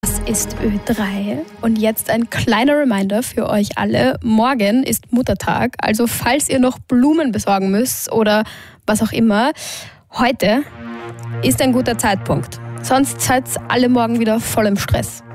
Das ist Ö3 und jetzt ein kleiner Reminder für euch alle. Morgen ist Muttertag, also falls ihr noch Blumen besorgen müsst oder was auch immer, heute ist ein guter Zeitpunkt. Sonst seid ihr alle morgen wieder voll im Stress.